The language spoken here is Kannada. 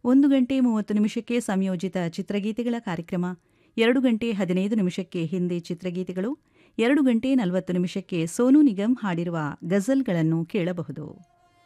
1 ಗಂಟೆ 30 ನಿಮಿಷಕ್ಕೆ ಸಂಯೋಜಿತ ಚಿತ್ರಗೀತೆಗಳ ಕಾರ್ಯಕ್ರಮ, 2 ಗಂಟೆ 15 ನಿಮಿಷಕ್ಕೆ ಹಿಂದಿ ಚಿತ್ರಗೀತೆಗಳು, 2 ಗಂಟೆ 40 ನಿಮಿಷಕ್ಕೆ ಸೋನು ನಿಗಮ್ ಹಾಡಿರುವ ಗಜಲ್ಗಳನ್ನು ಕೇಳಬಹುದು.